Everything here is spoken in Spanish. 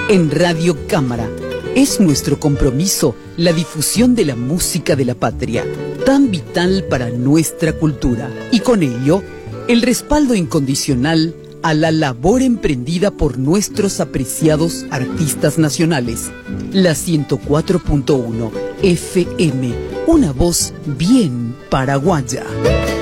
En Radio Cámara es nuestro compromiso la difusión de la música de la patria, tan vital para nuestra cultura, y con ello el respaldo incondicional a la labor emprendida por nuestros apreciados artistas nacionales. La 104.1 FM, una voz bien paraguaya.